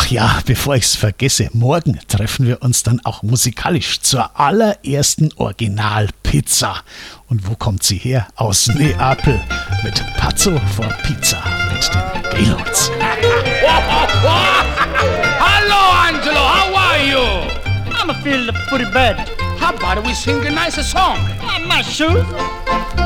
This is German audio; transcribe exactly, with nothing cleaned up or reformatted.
ja, bevor ich's vergesse, morgen treffen wir uns dann auch musikalisch zur allerersten Original-Pizza. Und wo kommt sie her? Aus Neapel mit Pazzo for Pizza mit den Gaylords. Hello, Angelo, how are you? I'm feeling pretty bad. How about we sing a nice song? I'm not sure.